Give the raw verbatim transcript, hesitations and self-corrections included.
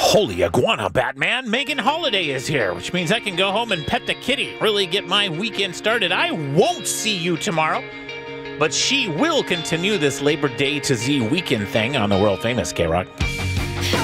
Holy iguana, Batman! Megan Holiday is here, which means I can go home and pet the kitty, really get my weekend started. I won't see you tomorrow, but she will continue this Labor Day to Z weekend thing on the world famous K-Rock.